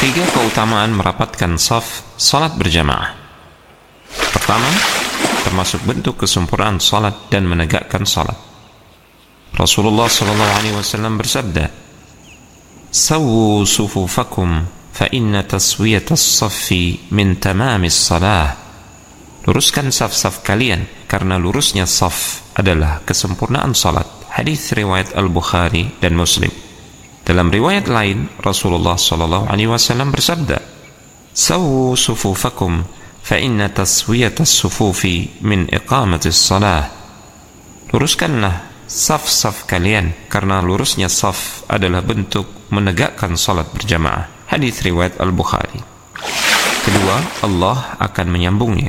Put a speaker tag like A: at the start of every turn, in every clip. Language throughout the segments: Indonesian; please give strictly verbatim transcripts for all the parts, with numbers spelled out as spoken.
A: Tiga keutamaan merapatkan saf salat berjamaah. Pertama, termasuk bentuk kesempurnaan salat dan menegakkan salat. Rasulullah sallallahu alaihi wasallam bersabda, "Sawwu sufufakum fa inna taswiyatas saffi min tamamis salah." Luruskan saf-saf kalian karena lurusnya saf adalah kesempurnaan salat. Hadis riwayat Al-Bukhari dan Muslim. Dalam riwayat lain, Rasulullah sallallahu alaihi wasallam bersabda, "Sawwu sufufakum fa inna taswiyatas sufufi min iqamatis salah." Luruskanlah saf-saf kalian karena lurusnya saf adalah bentuk menegakkan salat berjamaah. Hadis riwayat Al-Bukhari. Kedua, Allah akan menyambungnya.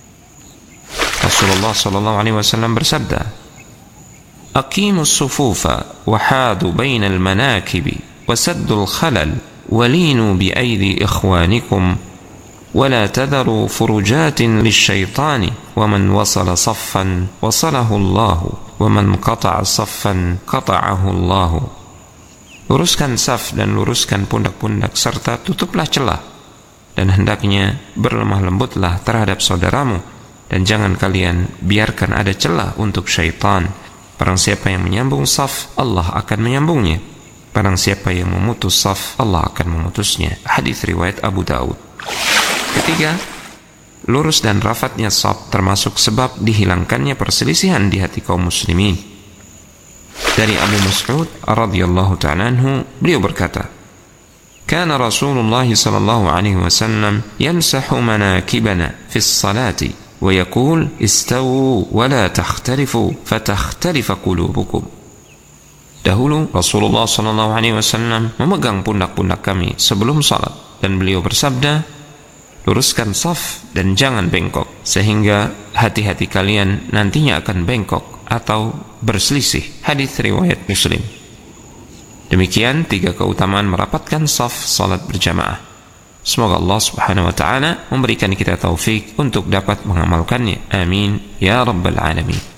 A: Rasulullah sallallahu alaihi wasallam bersabda, "Aqimus sufufa wa hadu bainal manakibi wa saddul khalal wa linu bi aidi ikhwanikum wa la tadharu furujatin lisyaitani wa man wasala saffan wasalahu Allahu wa man qata'a saffan qata'ahu Allahu." Luruskan saf dan luruskan pundak-pundak serta tutuplah celah, dan hendaknya berlemah lembutlah terhadap saudaramu, dan jangan kalian biarkan ada celah untuk syaitan. Barang siapa yang menyambung saf, Allah akan menyambungnya. Barang siapa yang memutus saf, Allah akan memutusnya. Hadis riwayat Abu Daud. Ketiga, lurus dan rafatnya saf termasuk sebab dihilangkannya perselisihan di hati kaum muslimin. Dari Abu Mas'ud radhiyallahu ta'ala anhu, beliau berkata, "Kana Rasulullah sallallahu alaihi wasallam yamsahu manakibana fi as-salati wa yaqul istawu wa la takhtalifu fatakhtalifa qulubukum." Dahulu Rasulullah sallallahu alaihi wasallam memegang pundak-pundak kami sebelum salat, dan beliau bersabda, "Luruskan saf dan jangan bengkok, sehingga hati-hati kalian nantinya akan bengkok atau berselisih." Hadis riwayat Muslim. Demikian tiga keutamaan merapatkan saf salat berjamaah. Semoga Allah subhanahu wa ta'ala memberikan kita taufik untuk dapat mengamalkannya. Amin ya rabbal alamin.